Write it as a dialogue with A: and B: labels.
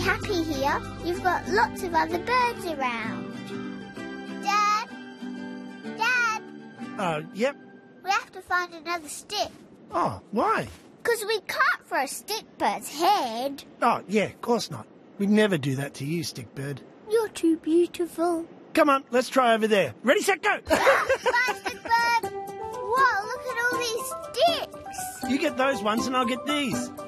A: happy here. You've got lots of other birds around. Dad? Dad?
B: Yep.
A: We have to find another stick.
B: Oh, why?
A: Because we can't throw a stickbird's head.
B: Oh, yeah, of course not. We'd never do that to you, Stickbird.
A: You're too beautiful.
B: Come on, let's try over there. Ready, set, go!
A: Bye, Stickbird. Whoa, look at all these sticks.
B: You get those ones and I'll get these.